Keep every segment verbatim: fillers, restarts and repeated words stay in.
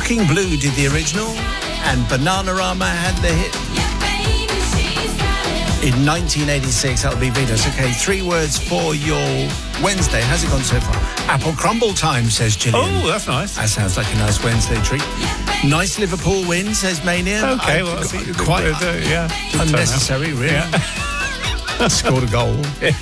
Shocking Blue did the original, and Bananarama had the hit in nineteen eighty-six. That'll be Venus. Okay, three words for your Wednesday. How's it gone so far? Apple crumble time, says Gillian. Oh, that's nice. That sounds like a nice Wednesday treat. Nice Liverpool win, says Mania. Okay, I, well, that's quite uh, yeah, unnecessary, really. Yeah. Scored a goal.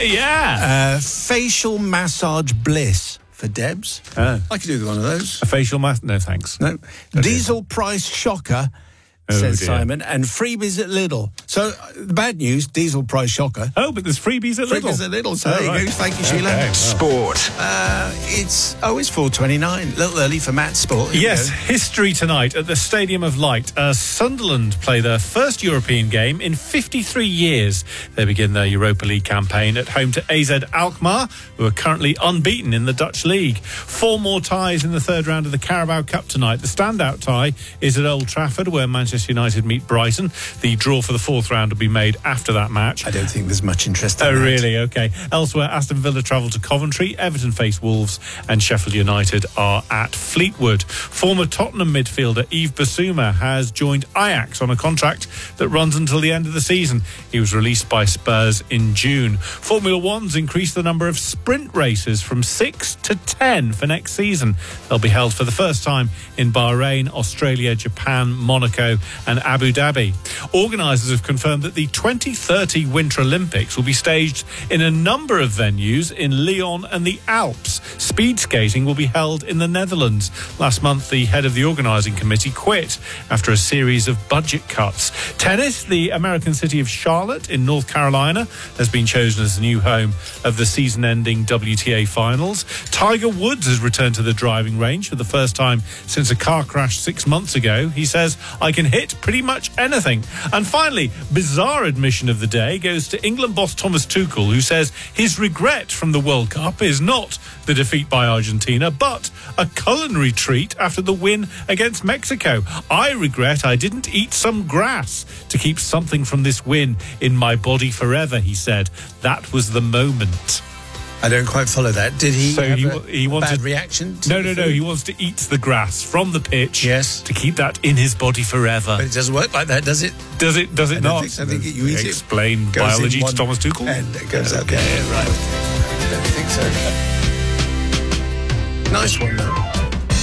Yeah. Uh, facial massage bliss for Debs. Oh. I could do one of those. A facial mask? No, thanks. No. Diesel price shocker, says dear. Simon, and freebies at Lidl. So, uh, the bad news, diesel price shocker. Oh, but there's freebies at Lidl. Freebies at Lidl, so Oh, there you right. go. Thank you, Sheila. Okay, well. Sport. Uh, it's, oh, it's four twenty-nine. A little early for Matt's sport. Here we Yes, go. history tonight at the Stadium of Light. Uh, Sunderland play their first European game in fifty-three years. They begin their Europa League campaign at home to A Z Alkmaar, who are currently unbeaten in the Dutch league. Four more ties in the third round of the Carabao Cup tonight. The standout tie is at Old Trafford, where Manchester United meet Brighton. The draw for the fourth round will be made after that match. I don't think there's much interest in Oh, that. really? Okay. Elsewhere, Aston Villa travel to Coventry, Everton face Wolves, and Sheffield United are at Fleetwood. Former Tottenham midfielder Yves Bissouma has joined Ajax on a contract that runs until the end of the season. He was released by Spurs in June. Formula One's increased the number of sprint races from six to ten for next season. They'll be held for the first time in Bahrain, Australia, Japan, Monaco, and Abu Dhabi. Organisers have confirmed that the twenty thirty Winter Olympics will be staged in a number of venues in Lyon and the Alps. Speed skating will be held in the Netherlands. Last month, the head of the organising committee quit after a series of budget cuts. Tennis, the American city of Charlotte in North Carolina has been chosen as the new home of the season-ending W T A finals. Tiger Woods has returned to the driving range for the first time since a car crash six months ago. He says, "I can hit pretty much anything." And finally, bizarre admission of the day goes to England boss Thomas Tuchel, who says his regret from the World Cup is not the defeat by Argentina, but a culinary treat after the win against Mexico. "I regret I didn't eat some grass to keep something from this win in my body forever," he said. That was the moment. I don't quite follow that. Did he So have he, a, he a wanted, bad reaction? To No, the no, no. food? He wants to eat the grass from the pitch. Yes. To keep that in his body forever. But it doesn't work like that, does it? Does it? Does it I don't not? think so. I think you eat it. Explain Goes biology in to one Thomas Tuchel. And it goes Okay, okay. right. I don't think so. Nice one, though.